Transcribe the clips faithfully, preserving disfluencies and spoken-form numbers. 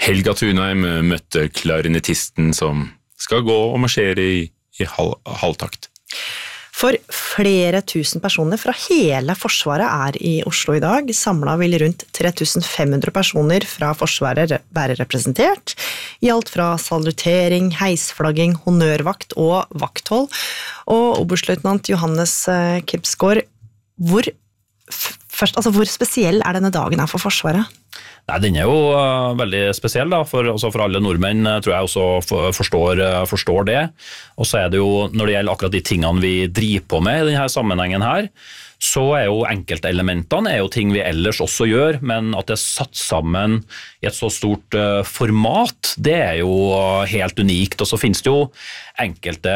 Helga Thunheim møtte klarinettisten som skal gå og marsjere i, i halv, halvtakt. For flere tusen personer fra hele Forsvaret er i Oslo i dag. Samlet vil rundt tre tusen fem hundre personer fra Forsvaret være representert, i alt fra salutering, heisflagging, honnørvakt og vakthold. Og oberstløytnant Johannes Kipsgaard, hvor, først, altså, hvor spesiell er denne dagen her for Forsvaret? Nei, den er jo uh, veldig spesiell da, for, altså for alle nordmenn tror jeg også for, forstår, uh, forstår det. Og så er det jo, når det gjelder akkurat de tingene vi driver på med i denne sammenhengen her, så er jo enkeltelementene er jo ting vi ellers også gjør, men at det er satt sammen i et så stort uh, format, det er jo uh, helt unikt. Og så finnes det jo enkelte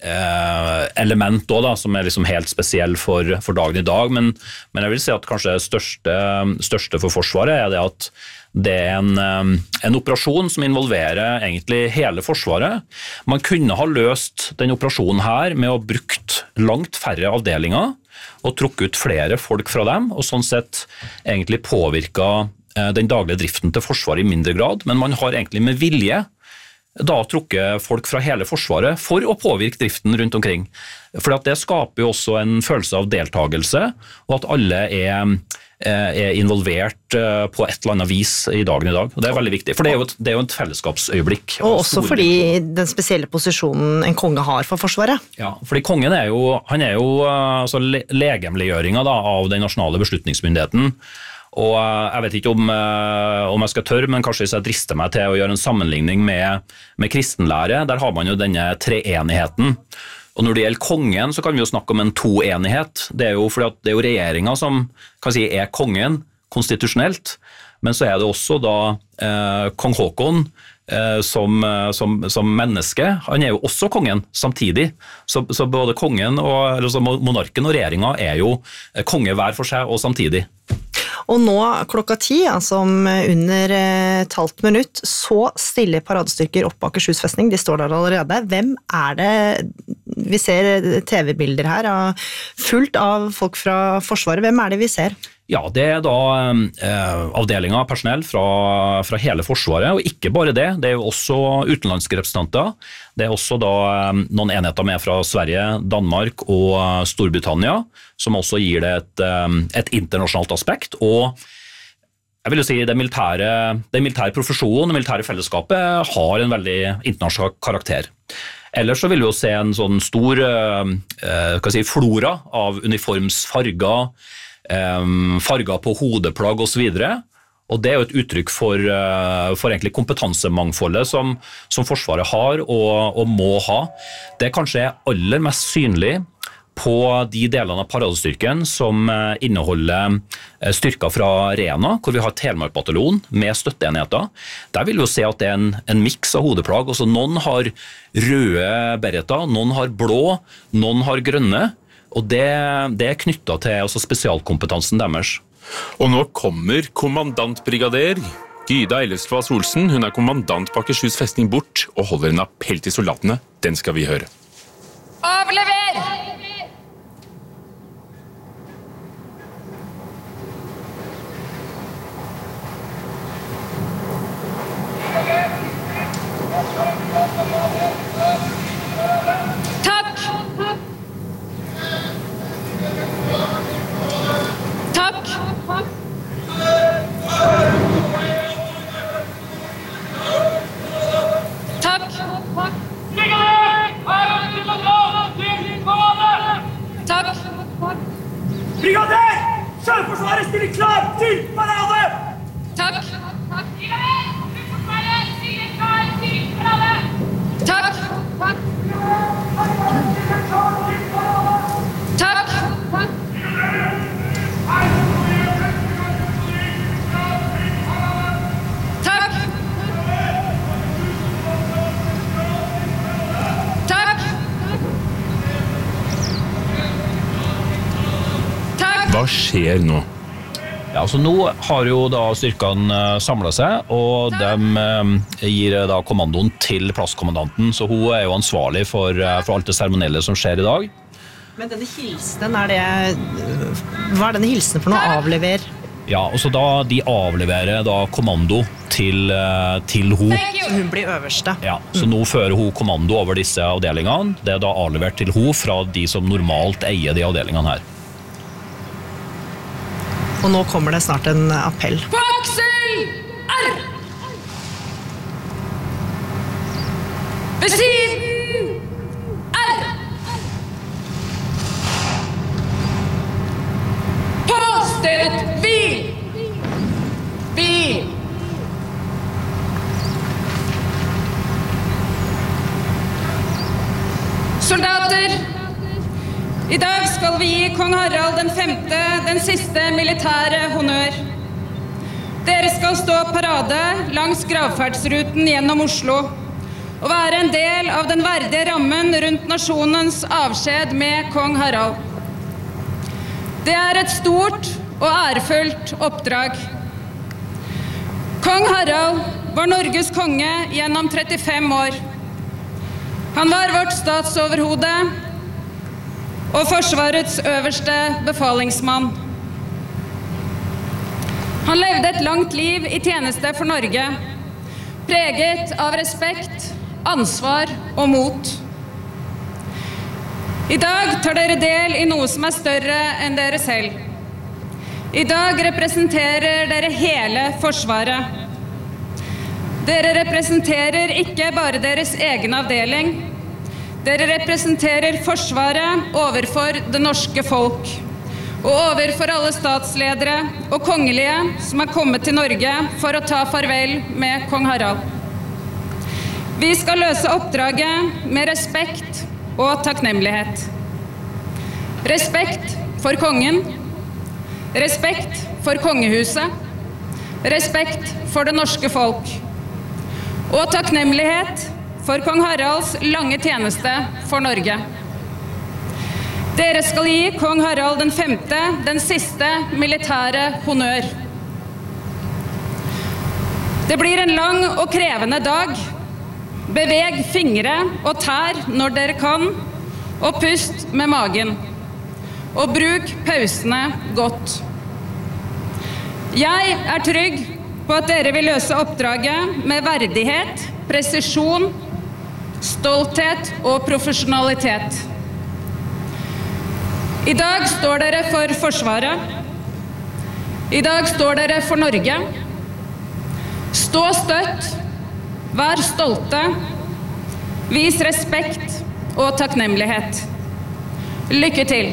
uh, element også, da, som er liksom helt spesiell for, for dagen i dag, men, men jeg vil si at kanskje det største, største for Forsvaret er det at det er en, um, en operasjon som involverer egentlig hele Forsvaret. Man kunne ha løst den operasjonen her med å ha brukt langt færre avdelinger, og trukket ut flere folk fra dem, og sånn sett egentlig påvirket den daglige driften til Forsvaret i mindre grad, men man har egentlig med vilje da trukket folk fra hele Forsvaret for å påvirke driften rundt omkring. For det skaper jo også en følelse av deltagelse, og at alle er, er involvert på et eller annet vis i dagen i dag. Og det er veldig viktig, for det er jo et, det er jo et fellesskapsøyeblikk. Og også fordi den spesielle posisjonen en konge har for Forsvaret. Ja, fordi kongen er jo, han er jo altså, legemliggjøringen da, av den nasjonale beslutningsmyndigheten. Og jeg vet ikke om, om jeg skal tørre, men kanskje hvis jeg drister meg til å gjøre en sammenligning med, med kristenlære, der har man jo denne treenigheten. Og når det gjelder kongen, så kan vi jo snakke om en toenighet. Det er jo fordi at det er jo regjeringen som kan si er kongen konstitusjonelt, men så er det også da eh, kong Håkon eh, som, som, som menneske. Han er jo også kongen samtidig. Så, så både kongen og altså monarken og regjeringen er jo konge hver for seg og samtidig. Og nå klokka ti, altså om under et halvt minutt, så stiller paradestyrker opp bak Akershus festning. De står der allerede. Hvem er det? Vi ser T V-bilder her, fullt av folk fra Forsvaret. Hvem er det vi ser? Ja, det er da eh, avdelinger av personell fra, fra hele Forsvaret, og ikke bare det. Det er jo også utenlandske representanter. Det er også da eh, noen enheter med fra Sverige, Danmark og Storbritannia, som også gir det et, eh, et internasjonalt aspekt. Og jeg vil jo si det militære, det militære profesjonen, det militære fellesskapet har en veldig internasjonal karakter. Ellers så vil vi jo se en sånn stor eh, hva si, flora av uniformsfarger, Um, farger på hodeplagg og så videre, og det er jo et uttrykk for, uh, for egentlig kompetansemangfoldet som, som Forsvaret har og, og må ha. Det kanskje er aller mest synlig på de delene av paradestyrken som uh, inneholder uh, styrker fra Rena, hvor vi har Telemark-bataljon med støtteenheter. Der vil vi jo se at det er en, en mix av hodeplagg. Også noen har røde beretter, noen har blå, noen har grønne. Og det, det er knyttet til også spesialkompetansen deres. Og nå kommer kommandantbrigader Gyda Ellefsvas Olsen. Hun er kommandant på Akershus festning bort og holder en appell til soldatene. Den skal vi høre. Avlever! Brigader! Sjøforsvaret stiller klar til parade! Takk! Sjøforsvaret stiller klar til parade! Takk! Takk! Hva skjer nå? Ja, altså nå har jo da styrkene samlet seg, og de eh, gir da kommandoen til plasskommandanten, så hun er jo ansvarlig for, for alt det seremonielle som skjer i dag. Men denne hilsenen, er det, hva er denne hilsenen for noe avlever? Ja, og så da de avleverer da kommando til, til hun. Så hun blir øverste. Ja, så nå fører hun kommando over disse avdelingene. Det er da avlevert til hun fra de som normalt eier de avdelingene her. Og nå kommer det snart en appell. På aksel R! Ved siden R! På stedet hvil! Hvil! Soldater, i dag skal vi gi kong Harald den femte den siste militære honnør. Dere skal stå parade langs gravferdsruten gjennom Oslo og være en del av den verdige rammen rundt nasjonens avskjed med kong Harald. Det er et stort og ærefullt oppdrag. Kong Harald var Norges konge gjennom trettifem år. Han var vårt statsoverhode og Forsvarets øverste befalingsmann. Han levde et langt liv i tjeneste for Norge, preget av respekt, ansvar og mot. I dag tar dere del i noe som er større enn dere selv. I dag representerer dere hele Forsvaret. Dere representerer ikke bare deres egen avdeling. Dere representerer Forsvaret overfor det norske folk, og overfor alle statsledere og kongelige som er kommet til Norge for å ta farvel med kong Harald. Vi skal løse oppdraget med respekt og takknemlighet. Respekt for kongen, respekt for kongehuset, respekt for det norske folk, og takknemlighet for kong Haralds lange tjeneste for Norge. Dere skal gi kong Harald den femte den siste militære honnør. Det blir en lang og krevende dag. Beveg fingre og tær når dere kan, og pust med magen. Og bruk pausene godt. Jeg er trygg på at dere vil løse oppdraget med verdighet, presisjon, stolthet og profesjonalitet. I dag står dere for Forsvaret. I dag står dere for Norge. Stå støtt, vær stolte, vis respekt og takknemlighet. Lykke til!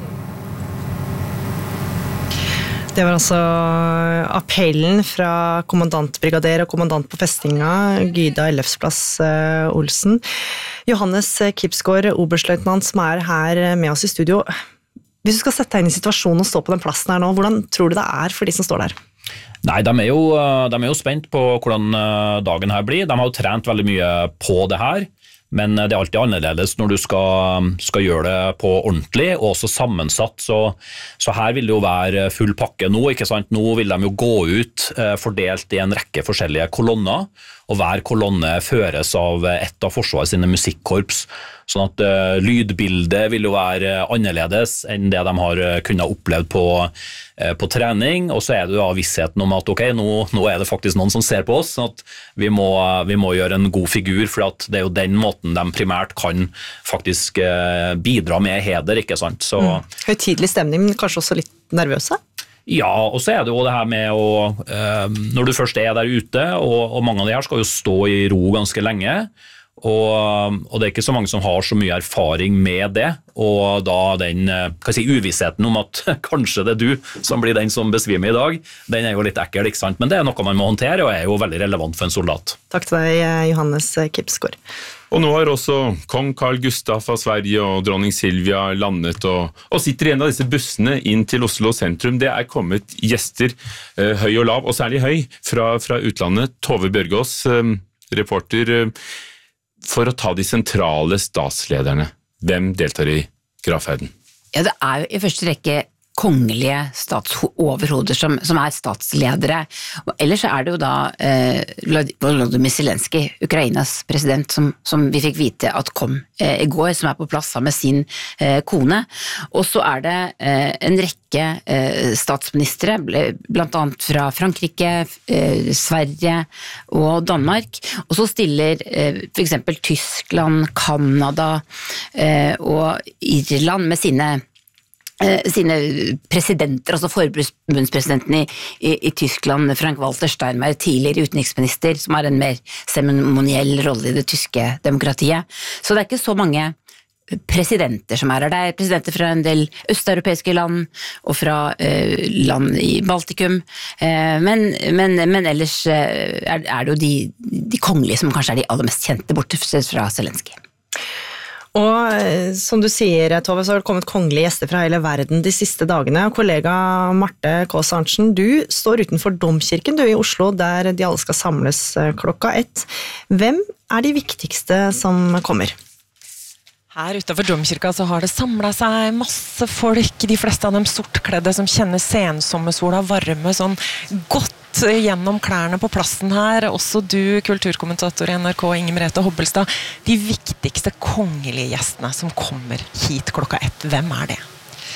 Det var altså appellen fra kommandantbrigader og kommandant på festinga, Gyda Ellefsplass Olsen. Johannes Kipsgaard, oberstløytnant, som er her med oss i studio. Hvis du skal sette deg inn i situasjonen og stå på den plassen her nå, hvordan tror du det er for de som står der? Nei, de er jo, de er jo spent på hvordan dagen her blir. De har jo trent veldig mye på det her. Men det er alltid annerledes når du skal, skal gjøre det på ordentlig, og også sammensatt, så, så her vil det jo være full pakke nå, ikke sant? Nå vil de jo gå ut eh, fordelt i en rekke forskjellige kolonner, og hver kolonne føres av et av Forsvaret sine musikkorps, sånn at uh, lydbildet vil jo være annerledes enn det de har kunnet opplevd på, uh, på trening, og så er det jo vissheten om at ok, nå, nå er det faktisk noen som ser på oss, sånn at vi må, vi må gjøre en god figur, for at det er jo den måten de primært kan faktisk uh, bidra med heder, ikke sant? Så, mm. Høytidelig stemning, men kanskje også litt nervøse? Ja, og så er det jo det her med å, uh, når du først er der ute, og, og mange av de her skal jo stå i ro ganske lenge, Og, og det er ikke så mange som har så mye erfaring med det, og da den kan jeg si, uvissheten om at kanskje det er du som blir den som besvimer i dag, den er jo litt ekkel, ikke sant? Men det er noe man må håndtere, og er jo veldig relevant for en soldat. Takk til deg, Johannes Kipsgaard. Og nå har også kong Carl Gustaf av Sverige og dronning Silvia landet og, og sitter i en av disse bussene inn til Oslo sentrum. Det er kommet gjester, eh, høy og lav, og særlig høy, fra, fra utlandet. Tove Bjørgaas, eh, reporter, eh, for å ta de sentrale statslederne. Hvem deltar i gravferden? Ja, det er jo i første rekke kongelige statsoverhoder som, som er statsledere. Og ellers er det jo da eh, Volodymyr Zelenskyj, Ukrainas president, som, som vi fikk vite at kom eh, i går, som er på plass sammen med sin eh, kone. Og så er det eh, en rekke eh, statsministre, blant annet fra Frankrike, eh, Sverige og Danmark. Og så stiller eh, for eksempel Tyskland, Kanada eh, og Irland med sine sine presidenter, altså forbundspresidenten i, i, i Tyskland, Frank-Walter Steinmeier, tidligere utenriksminister, som har en mer seremoniell rolle i det tyske demokratiet. Så det er ikke så mange presidenter som er her. Det er presidenter fra en del østeuropeiske land og fra eh, land i Baltikum, eh, men, men, men ellers er, er det jo de, de kongelige som kanskje er de aller mest kjente, bortsett fra Zelenskyj. Og som du sier, Tove, så har det kommet kongelige gjester fra hele verden de siste dagene. Kollega Marte Kaas Arntzen, du står utenfor Domkirken, du i Oslo, der de alle skal samles klokka ett. Hvem er de viktigste som kommer? Her utenfor Domkirka så har det samlet seg masse folk, de fleste av dem sortkledde som kjenner sensommersola varme sånn godt gjennom klærne på plassen her. Også du, kulturkommentator i N R K, Inger Merete Hobbelstad. De viktigste kongelige gjestene som kommer hit klokka ett, hvem er det?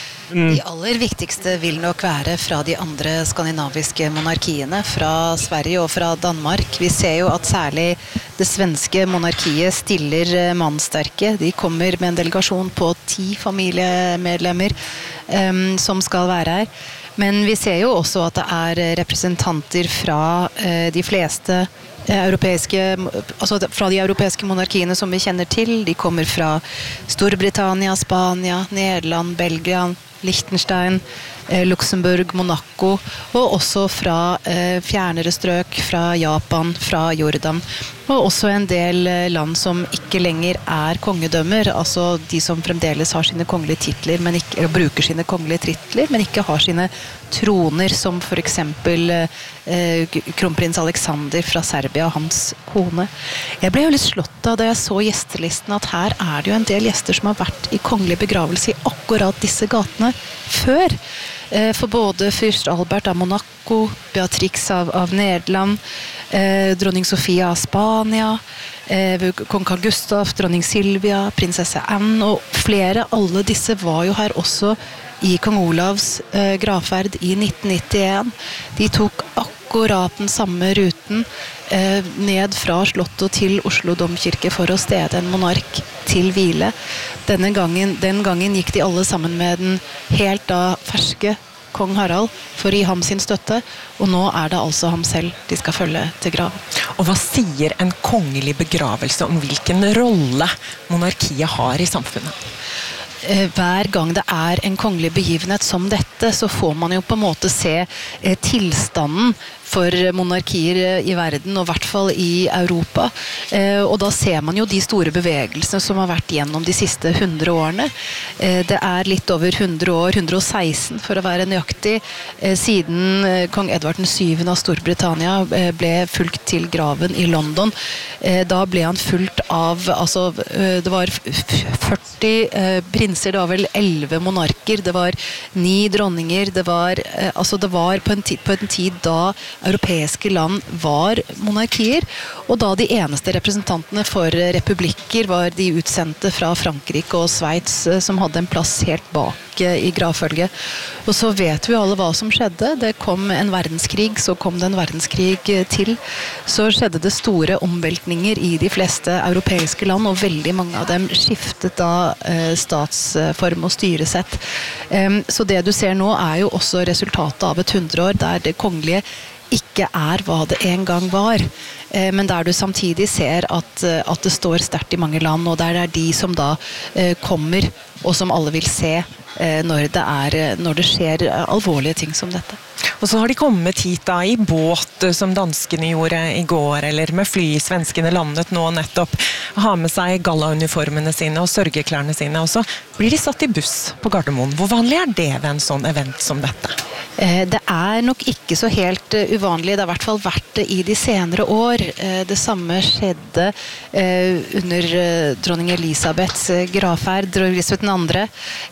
De aller viktigste vil nok være fra de andre skandinaviske monarkiene, fra Sverige og fra Danmark. Vi ser jo at særlig det svenske monarkiet stiller mannsterke. De kommer med en delegasjon på ti familiemedlemmer um, som skal være her. Men vi ser jo også at det er representanter fra uh, de fleste europeiske, altså fra de europeiske monarkiene som vi kjenner til. De kommer fra Storbritannia, Spania, Nederland, Belgia, Liechtenstein, eh, Luxemburg, Monaco, og også fra eh, fjernere strøk, fra Japan, fra Jordan, og også en del eh, land som ikke lenger er kongedømmer, altså de som fremdeles har sine kongelige titler, men ikke, bruker sine kongelige titler, men ikke har sine troner, som for eksempel eh, kronprins Alexander fra Serbia og hans kone. Jeg ble jo litt slått av da jeg så gjestelisten at her er det jo en del gjester som har vært i kongelig begravelse i akkurat disse gatene før. Eh, for både fyrst Albert av Monaco, Beatrix av, av Nederland, eh, dronning Sofia av Spania, eh, kong Carl Gustaf, dronning Silvia, prinsesse Anne og flere. Alle disse var jo her også i kong Olavs eh, gravferd i nitten nittien. De tok akkurat den samme ruten eh, ned fra Slottet til Oslo Domkirke for å stede en monark til hvile. Denne gangen, den gangen gikk de alle sammen med den helt da ferske kong Harald for å gi ham sin støtte, og nå er det altså ham selv de skal følge til grav. Og hva sier en kongelig begravelse om hvilken rolle monarkiet har i samfunnet? Hver gang det er en kongelig begivenhet som dette, så får man jo på en måte se eh, tilstanden for monarkier i verden, og i hvert fall i Europa. Eh, og da ser man jo de store bevegelsene som har vært gjennom de siste hundre årene. Eh, det er litt over hundre år, hundre og seksten for å være nøyaktig, eh, siden eh, kong Edvard den syvende av Storbritannia eh, ble fulgt til graven i London. Eh, da ble han fulgt av, altså eh, det var førti eh, prinser, det var vel elleve monarker, det var ni dronninger, det var, eh, altså det var på en, tid, på en tid da europeiske land var monarkier, og da de eneste representantene for republikker var de utsendte fra Frankrike og Sveits, som hadde en plass helt bak i gravfølget. Og så vet vi alle hva som skjedde. Det kom en verdenskrig, så kom det en verdenskrig til. Så skjedde det store omveltninger i de fleste europeiske land, og veldig mange av dem skiftet da eh, statsform og styresett. Um, så det du ser nå er jo også resultatet av et hundreår der det kongelige ikke er hva det en gang var, eh, men der du samtidig ser at, at det står sterkt i mange land, og der det er de som da eh, kommer, og som alle vil se eh, når, det er, når det skjer alvorlige ting som dette. Og så har de kommet hit da i båt, som danskene gjorde i går, eller med fly. Svenskene landet nå nettopp, har med seg gallauniformene sine og sørgeklærne sine, og så blir de satt i buss på Gardermoen. Hvor vanlig er det ved en sånn event som dette? Det er nok ikke så helt uvanlig, det har i hvert fall vært det i de senere år. Det samme skjedde under dronning Elisabeths gravferd, dronning Elisabeth den andre, og det har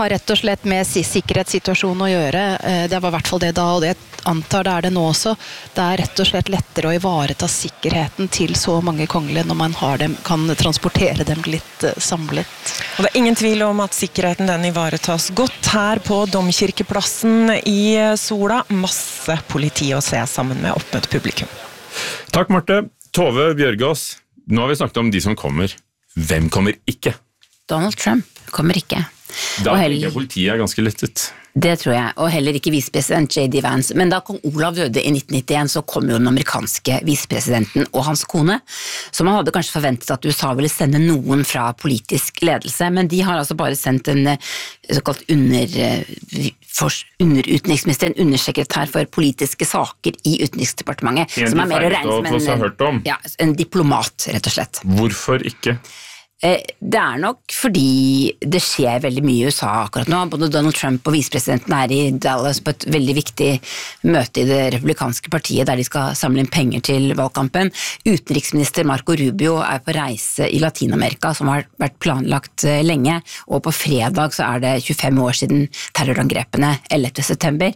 har rett og slett med sikkerhetssituasjonen å gjøre. Det var i hvert fall det da, og det antar det er det nå også. Det er rett og slett lettere å ivareta sikkerheten til så mange kongelige når man har dem, kan transportere dem litt samlet. Og det er ingen tvil om at sikkerheten den ivaretas godt her på Domkirkeplassen i Sola. Masse politi å se sammen med oppmøtt publikum. Takk, Marte. Tove Bjørgaas, nå har vi snakket om de som kommer. Hvem kommer ikke? Donald Trump kommer ikke. Da er ikke politiet er ganske lettet. Det tror jeg, og heller ikke visepresident J D Vance. Men da kong Olav døde i nitten nittien, så kom jo den amerikanske visepresidenten og hans kone. Så man hadde kanskje forventet at U S A ville sende noen fra politisk ledelse, men de har altså bare sendt en såkalt under, for, under utenriksminister, en undersekretær for politiske saker i utenriksdepartementet, en som er mer å regne som en, ja, en diplomat, rett og slett. Hvorfor ikke? Det er nok fordi det skjer veldig mye i U S A akkurat nå. Både Donald Trump og visepresidenten er i Dallas på et veldig viktig møte i det republikanske partiet der de skal samle inn penger til valgkampen. Utenriksminister Marco Rubio er på reise i Latinamerika som har vært planlagt lenge, og på fredag så er det tjuefem år siden terrorangrepene ellevte september.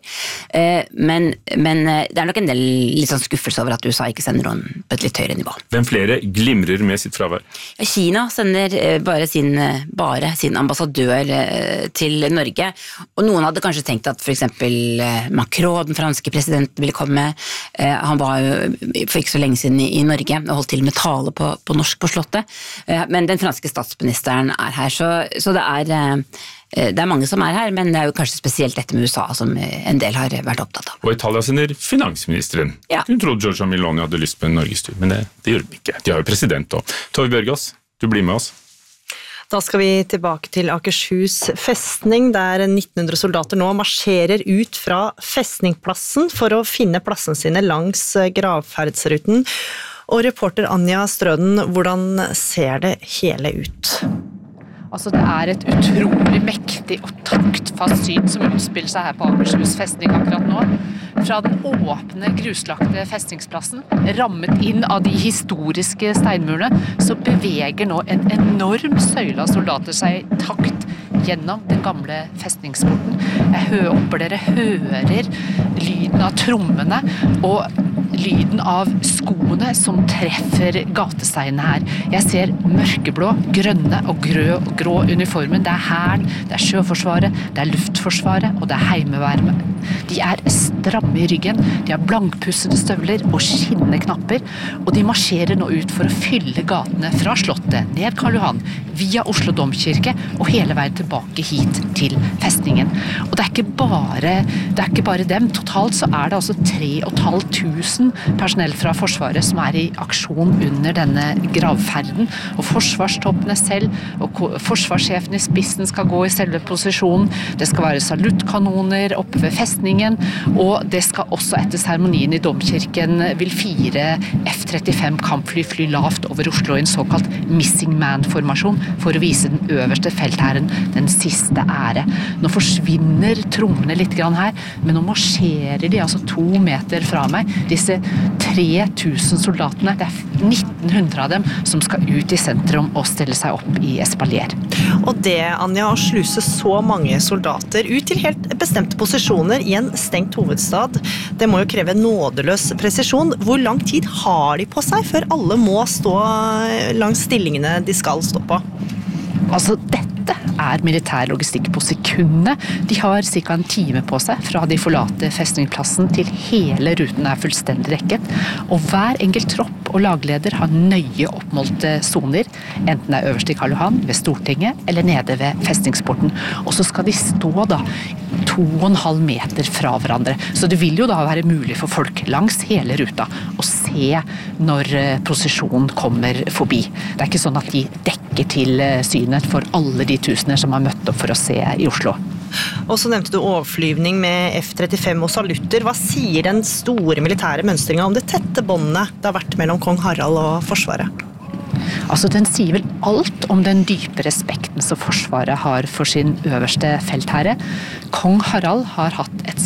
Men, men det er nok en del litt sånn skuffelse over at U S A ikke sender noen på et litt høyere nivå. Hvem flere glimrer med sitt fravær? Kina sender bare sin, bare sin ambassadør til Norge, og noen hadde kanskje tenkt at for eksempel Macron, den franske presidenten, ville komme. Han var jo for ikke så lenge siden i Norge og holdt til med tale på, på norsk på slottet, men den franske statsministeren er her, så, så det er Det er mange som er her, men det er jo kanskje spesielt dette med U S A som en del har vært opptatt av. Og Italia sender finansministeren. Ja. Hun trodde Giorgia Meloni hadde lyst på en Norgestur, men det, det gjør de ikke. De har jo president også. Tove Bjørgaas, du blir med oss. Da skal vi tilbake til Akershus festning, der nitten hundre soldater nå marsjerer ut fra festningplassen for å finne plassen sine langs gravferdsruten. Og reporter Anja Strøden, hvordan ser det hele ut? Altså det er et utrolig mektig og taktfast syn som utspiller seg her på Akershus festning akkurat nå. Fra den åpne, gruslagte festningsplassen, rammet inn av de historiske steinmurene, så beveger nå en enorm søyle av soldater seg i takt gjennom den gamle festningsporten. Jeg håper dere hører lyden av trommene og lyden av skoene som treffer gatesteinene her. Jeg ser mørkeblå, grønne og grø, grå uniformen. Det er hæren, det er sjøforsvaret, det er luftforsvaret og det er heimevernet. De er stramme i ryggen, de har blankpussede støvler og skinnende knapper, og de marsjerer nå ut for å fylle gatene fra slottet, ned Karl Johan, via Oslo Domkirke og hele veien tilbake hit til festningen. Og det er ikke bare, det er ikke bare dem. Totalt så er det altså tre og et halvt tusen personell fra Forsvaret som er i aksjon under denne gravferden, og forsvarstoppene selv og forsvarssjefen i spissen skal gå i selve posisjonen. Det skal være saluttkanoner oppe ved festningen, og det skal også etter seremonien i Domkirken vil fire F trettifem kampfly fly lavt over Oslo i en såkalt missing man-formasjon for å vise den øverste feltherren den siste ære. Nå forsvinner trommene litt grann her, men nå marsjerer de altså to meter fra meg, disse tre tusen soldatene. Det er nitten hundre av dem som skal ut i sentrum og stelle seg opp i espalier. Og det, Anja, å sluse så mange soldater ut til helt bestemte posisjoner i en stengt hovedstad, det må jo kreve nådeløs presisjon. Hvor lang tid har de på seg før alle må stå langs stillingene de skal stå på? Altså, dette er militær logistikk på sekundet. De har cirka en time på seg fra de forlater festningsplassen til hele ruten er fullstendig dekket. Og hver enkelt tropp og lagleder har nøye oppmålte zoner, enten det er øverst i Karl Johan, ved Stortinget eller nede ved festningsporten. Og så skal de stå da to og en halv meter fra hverandre. Så det vil jo da være mulig for folk langs hele ruta å se når prosesjonen kommer forbi. Det er ikke sånn at de dekker til synet for alle de tusener som har møtt opp for å se i Oslo. Og så nevnte du overflyvning med F trettifem og salutter. Hva sier den store militære mønstringen om det tette båndet det har vært mellom kong Harald og Forsvaret? Altså, den sier vel alt om den dype respekten som Forsvaret har for sin øverste feltherre. Kong Harald har hatt et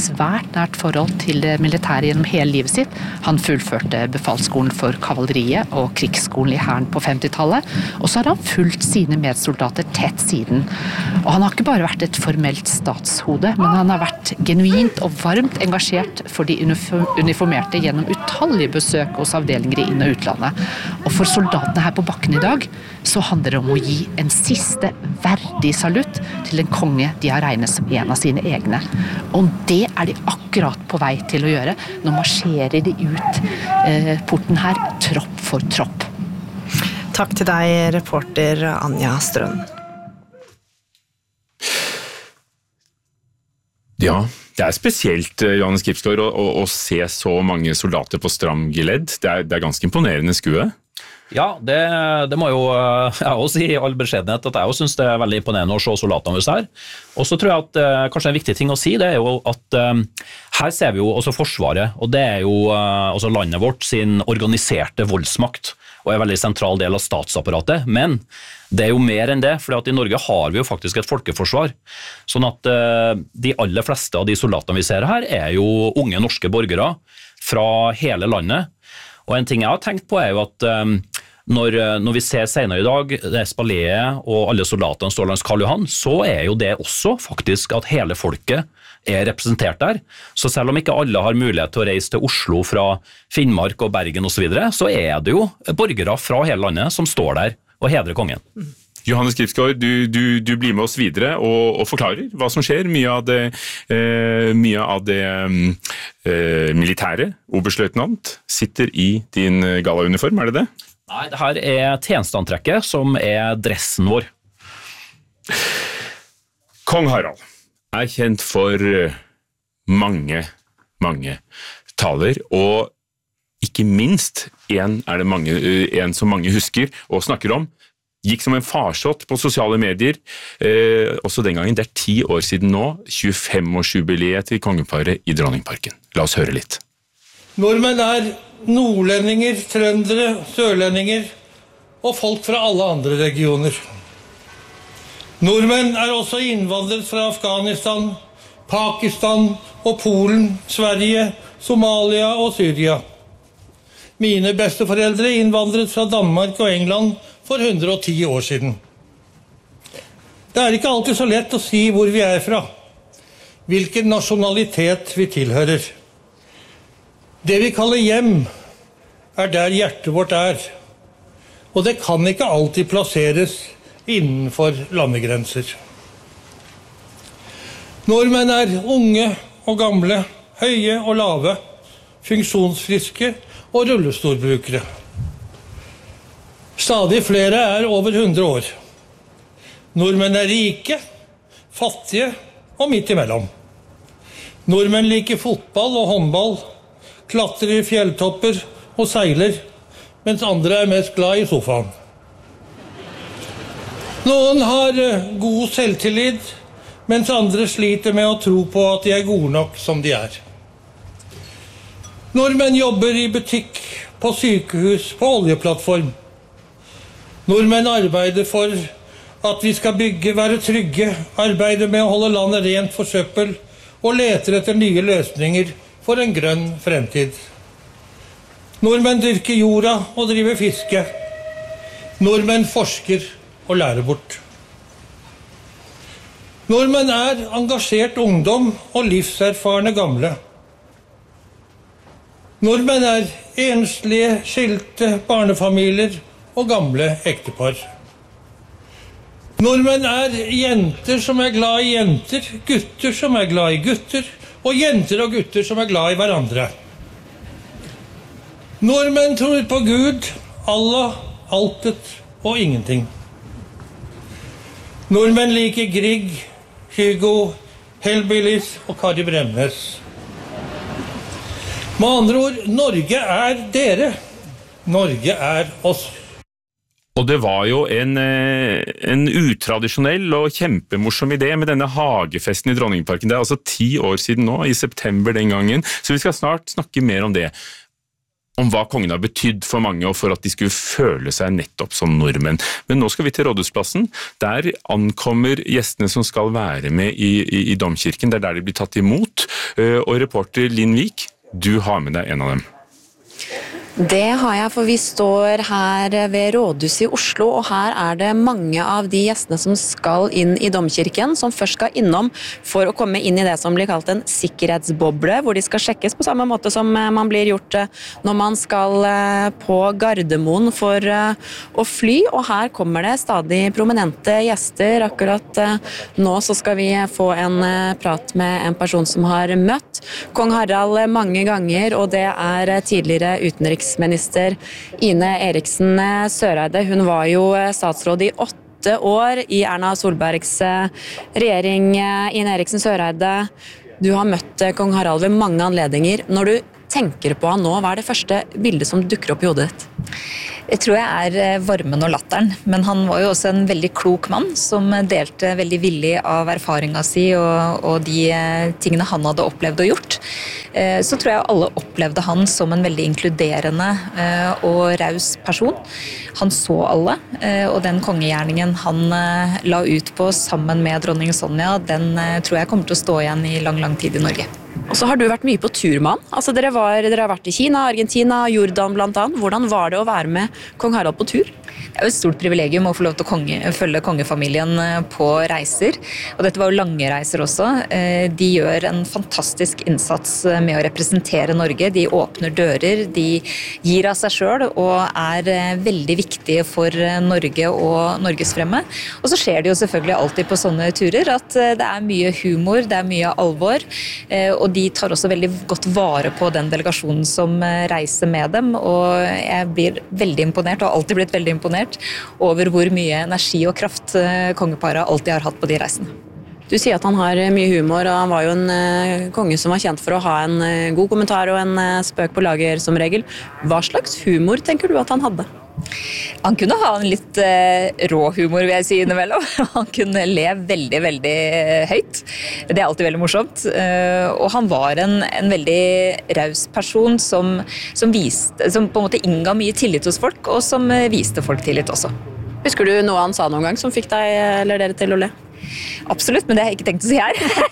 svært nært forhold til det militære gjennom hele livet sitt. Han fullførte befalsskolen for kavaleriet og krigsskolen i hæren på femtitallet, og så har han fulgt sine medsoldater tett siden. Og han har ikke bare vært et formelt statshode, men han har vært genuint og varmt engasjert for de uniformerte gjennom utallige besøk hos avdelinger i inn- og utlandet. Og for soldatene her på bakken i dag, så handler det om å gi en siste verdig salutt til en konge de har regnet som en av sine egne. Og det er de akkurat på vei til å gjøre. Nå marsjerer de ut eh, porten her, tropp for tropp. Takk til deg, reporter Anja Strøm. Ja, det er spesielt, Johannes Kipsgaard, å, å, å se så mange soldater på stram geledd. Det er, det er ganske imponerende skue. Ja, det, det må jo jeg også si i all beskjedenhet at jeg også synes det er veldig imponerende å se soldatene våre her. Og så tror jeg at uh, kanskje en viktig ting å si, det er jo at um, her ser vi jo også Forsvaret, og det er jo uh, også landet vårt sin organiserte voldsmakt, og er en veldig sentral del av statsapparatet, men det er jo mer enn det, for i Norge har vi jo faktisk et folkeforsvar, sånn at uh, de aller fleste av de soldatene vi ser her er jo unge norske borgere fra hele landet, og en ting jeg har tenkt på er jo at um, Når, når vi ser senere i dag, det spaleret og alle soldatene står langs Karl Johan, så er jo det også faktisk at hele folket er representert der. Så selv om ikke alle har mulighet til å reise til Oslo fra Finnmark og Bergen og så videre, så er det jo borgere fra hele landet som står der og hedrer kongen. Johannes Kipsgaard, du, du, du blir med oss videre og, og forklarer hva som skjer. Mye av det, eh, mye av det eh, militære, oberstløytnant, sitter i din galauniform, er det det? Nei, det her er tjenesteantrekket som er dressen vår. Kong Harald er kjent for mange, mange taler, og ikke minst en, er det mange, en som mange husker og snakker om, gikk som en farsott på sosiale medier, eh, også den gangen, det er ti år siden nå, tjuefem-årsjubileet til kongeparet i Dronningparken. La oss høre litt. Nordmenn er nordlendinger, trøndere, sørlendinger og folk fra alle andre regioner. Nordmenn er også innvandret fra Afghanistan, Pakistan og Polen, Sverige, Somalia og Syria. Mine besteforeldre innvandret fra Danmark og England for hundre og ti år siden. Det er ikke alltid så lett å si hvor vi er fra, hvilken nasjonalitet vi tilhører. Det vi kaller hjem, er der hjertet vårt er, og det kan ikke alltid plasseres innenfor landegrenser. Nordmenn er unge og gamle, høye og lave, funksjonsfriske og rullestolbrukere. Stadig flere er over hundre år. Nordmenn er rike, fattige og midt imellom. Nordmenn liker fotball og håndball, klatrer i fjelltopper og seiler, mens andre er mest glad i sofaen. Noen har god selvtillit, mens andre sliter med å tro på at de er gode nok som de er. Nordmenn jobber i butikk, på sykehus, på oljeplattform. Nordmenn arbeider for at vi skal bygge, være trygge, arbeide med å holde landet rent for søppel og leter etter nye løsninger for en grønn fremtid. Nordmenn dyrker jorda og driver fiske. Nordmenn forsker og lærer bort. Nordmenn er engasjert ungdom og livserfarne gamle. Nordmenn er enslige, skilte barnefamilier og gamle ektepar. Nordmenn er jenter som er glad i jenter, gutter som er glad i gutter, og jenter og gutter som er glad i hverandre. Nordmenn tror på Gud, Allah, altet og ingenting. Nordmenn liker Grieg, Hugo, Hellbillies og Kari Bremnes. Med andre ord, Norge er dere. Norge er oss. Og det var jo en, en utradisjonell og kjempemorsom idé med denne hagefesten i Dronningparken. Det er altså ti år siden nå, i september den gangen, så vi skal snart snakke mer om det. om hva kongen har betydd for mange, og for at de skulle føle seg nettopp som nordmenn. Men nå skal vi til Rådhusplassen. Der ankommer gjestene som skal være med i, i, i domkirken. Det er der de blir tatt imot. Og reporter Linn Vik, du har med deg en av dem. Det har jeg, for vi står her ved Rådhuset i Oslo, og her er det mange av de gjestene som skal inn i domkirken, som først skal innom for å komme inn i det som blir kalt en sikkerhetsboble, hvor de skal sjekkes på samme måte som man blir gjort når man skal på Gardermoen for å fly, og her kommer det stadig prominente gjester. Akkurat nå så skal vi få en prat med en person som har møtt kong Harald mange ganger, og det er tidligere utenriks Minister Ine Eriksen Søreide. Hun var jo statsråd i åtte år i Erna Solbergs regjering. Ine Eriksen Søreide, du har møtt kong Harald ved mange anledninger. Når du tenker på han nå, hva er det første bildet som dukker opp i hodet ditt? Jeg tror jeg er varmen og latteren, men han var jo også en veldig klok mann som delte veldig villig av erfaringa si og, og de tingene han hadde opplevd og gjort. Så tror jeg alle opplevde han som en veldig inkluderende og raus person. Han så alle, og den kongegjerningen han la ut på sammen med dronning Sonja, den tror jeg kommer til å stå igjen i lang, lang tid i Norge. Og så har du vært mye på tur med han. Altså, dere, var, dere har vært i Kina, Argentina, Jordan blant annet. Hvordan var det å være med kong Harald på tur? Det er jo et stort privilegium å få lov til å konge, følge kongefamilien på reiser. Og dette var jo lange reiser også. De gjør en fantastisk innsats med å representere Norge. De åpner dører, de gir av seg selv og er veldig viktige for Norge og Norges fremme. Og så skjer det jo selvfølgelig alltid på sånne turer at det er mye humor, det er mye alvor. Og de tar også veldig godt vare på den delegasjonen som reiser med dem. Og jeg blir veldig imponert, og har alltid blitt veldig imponert over hvor mye energi og kraft kongeparet alltid har hatt på de reisene. Du sier at han har mye humor, og han var jo en uh, konge som var kjent for å ha en uh, god kommentar og en uh, spøk på lager som regel. Hva slags humor tenker du at han hadde? Han kunne ha en litt uh, rå humor, vil jeg si innimellom. Han kunne le veldig, veldig høyt. Det er alltid veldig morsomt. Uh, og han var en, en veldig raus person som, som, viste, som på en måte innga mye tillit hos folk, og som uh, viste folk tillit også. Husker du noe han sa noen gang som fikk deg eller dere til å le? Absolutt, men det har jeg ikke tenkt å si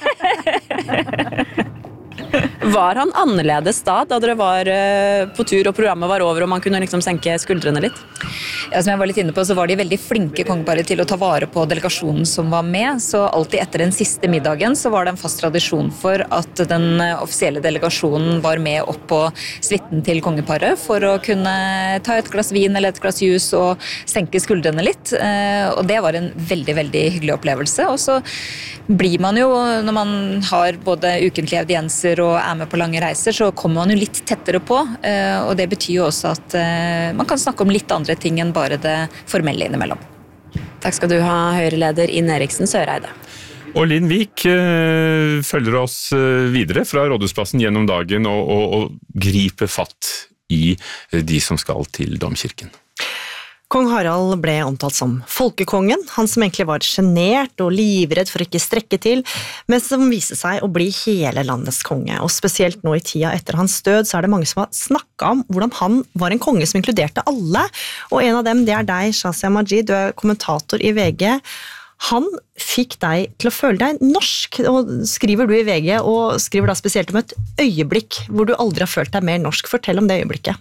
her. Var han annerledes da, da dere var på tur og programmet var over og man kunne liksom senke skuldrene litt? Ja, som jeg var litt inne på, så var de veldig flinke kongeparet til å ta vare på delegasjonen som var med, så alltid etter den siste middagen så var det en fast tradisjon for at den offisielle delegasjonen var med opp på suiten til kongeparet for å kunne ta et glass vin eller et glass jus og senke skuldrene litt, og det var en veldig, veldig hyggelig opplevelse. Og så blir man jo, når man har både ukentlige audienser og er med på lange reiser, så kommer man jo litt tettere på, og det betyr jo også at man kan snakke om litt andre ting enn bare det formelle innimellom. Takk skal du ha, Høyre-leder Ine Eriksen Søreide. Og Linn Vik uh, følger oss videre fra Rådhusplassen gjennom dagen og, og, og griper fatt i de som skal til domkirken. Kong Harald ble omtalt som folkekongen, han som egentlig var genert og livredd for ikke strekke til, men som viste seg å bli hele landets konge. Og spesielt nå i tida etter hans død, så er det mange som har snakket om hvordan han var en konge som inkluderte alle. Og en av dem, det er deg, Shazia Majid, du er kommentator i V G. Han fikk deg til å føle deg norsk, og skriver du i V G, og skriver da spesielt om et øyeblikk hvor du aldri har følt deg mer norsk. Fortell om det øyeblikket.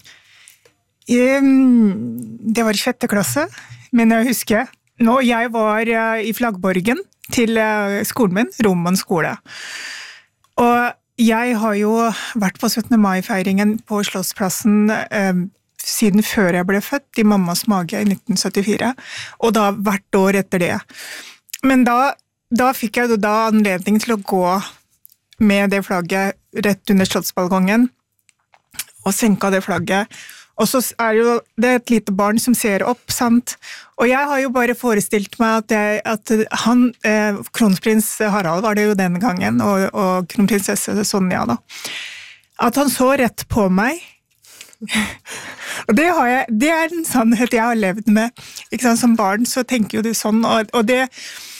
Det var i sjette klasse, men jeg husker nå, jeg var i flaggborgen til skolen min, Roman skole. Og jeg har jo vært på syttende mai-feiringen på Slottsplassen eh, siden før jeg ble født, i mammas mage i nitten syttifire, og da hvert år etter det. Men da, da fikk jeg jo da anledning til å gå med det flagget rett under slottsbalkongen, og senka det flagget. Og så er jo det et lite barn som ser opp, sant? Og jeg har jo bare forestilt meg at, jeg, at han, eh, kronprins Harald var det jo denne gangen, og, og kronprinsesse Sonja da, at han så rett på meg. Og det, har jeg, det er en sannhet jeg har levd med, ikke sant? Som barn så tenker jo du sånn, og, og det...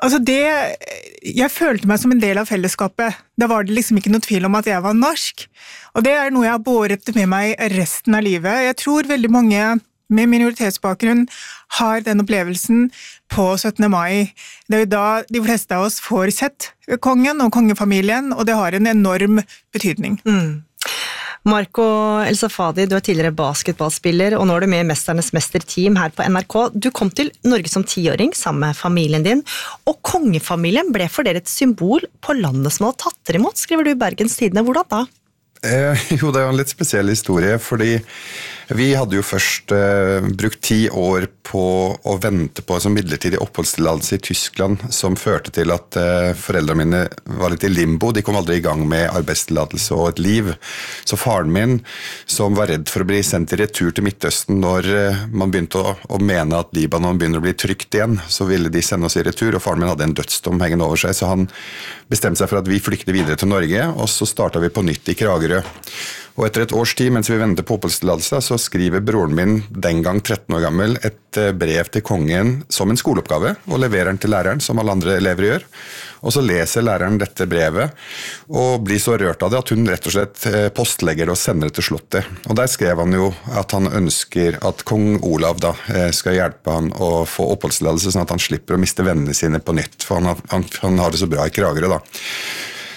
Altså det, jeg følte meg som en del av fellesskapet. Da var det liksom ikke noe tvil om at jeg var norsk. Og det er noe jeg har båret med meg resten av livet. Jeg tror veldig mange med minoritetsbakgrunn har den opplevelsen på syttende mai. Det er jo da de fleste av oss får sett kongen og kongefamilien, og det har en enorm betydning. Mm. Marco El Safadi, du er tidligere basketballspiller, og nå er du med i Mesternes Mester-team her på N R K. Du kom til Norge som tiåring sammen med familien din, og kongefamilien ble for dere et symbol på landet som hadde tatt dere imot, skriver du i Bergens Tidende. Hvordan da? Eh, jo, det er jo en litt spesiell historie, fordi vi hadde jo først eh, brukt ti år på å vente på en sånn midlertidig oppholdstilladelse i Tyskland, som førte til at eh, foreldrene mine var litt i limbo. De kom aldri i gang med arbeidstilladelse og et liv. Så faren min, som var redd for å bli sendt i retur til Midtøsten når eh, man begynte å, å mene at Libanon begynner å bli trygt igjen, så ville de sende oss i retur, og faren min hadde en dødsdom hengende over seg, så han bestemte seg for at vi flykte videre til Norge, og så startet vi på nytt i Kragerø. Og etter et års tid, mens vi venter på oppholdstilladelse, så skriver broren min, den gang tretten år gammel, et brev til kongen som en skoleoppgave, og leverer den til læreren, som alle andre elever gjør. Og så leser læreren dette brevet, og blir så rørt av det at hun rett og slett postlegger det og sender det til slottet. Og der skrev han jo at han ønsker at kong Olav da skal hjelpe han å få oppholdstilladelse, sånn at han slipper å miste vennene sine på nytt, for han har, han, han har det så bra i Kragerø da.